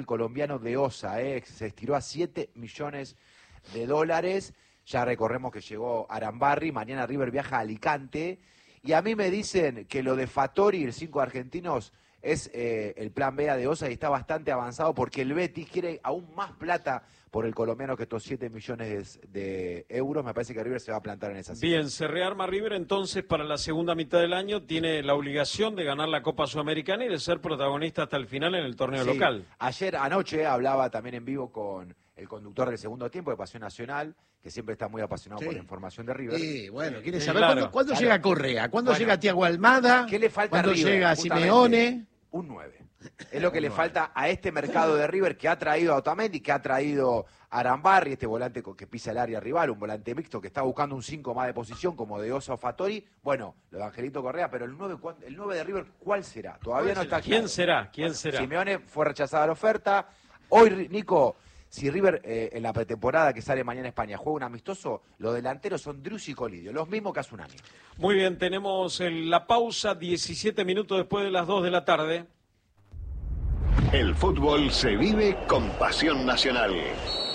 el colombiano de Osa, se estiró a $7 millones. Ya recorremos que llegó Arambarri, mañana River viaja a Alicante, y a mí me dicen que lo de Fattori, el 5 argentinos, es el plan B de Osa y está bastante avanzado porque el Betis quiere aún más plata por el colombiano que estos 7 millones de euros. Me parece que River se va a plantar en esa cifra. Bien, se rearma River entonces para la segunda mitad del año. Tiene la obligación de ganar la Copa Sudamericana y de ser protagonista hasta el final en el torneo local. Anoche hablaba también en vivo con el conductor del segundo tiempo de Pasión Nacional, que siempre está muy apasionado por la información de River. Sí, bueno, quiere saber ¿cuándo llega Correa? ¿Cuándo llega Thiago Almada? ¿Qué le falta a ¿Cuándo River? llega Simeone? Un 9. Es lo que le falta a este mercado de River, que ha traído a Otamendi, que ha traído a Arambarri, este volante que pisa el área rival, un volante mixto que está buscando un 5 más de posición, como de Osa o Fattori. Bueno, lo de Angelito Correa, pero el 9 de River, ¿cuál será? Todavía no está claro. ¿Quién será? Simeone fue rechazada la oferta. Hoy, Nico, si River en la pretemporada que sale mañana en España juega un amistoso, los delanteros son Driussi y Colidio, los mismos que hace un año. Muy bien, tenemos la pausa, 17 minutos después de las 2 de la tarde. El fútbol se vive con Pasión Nacional.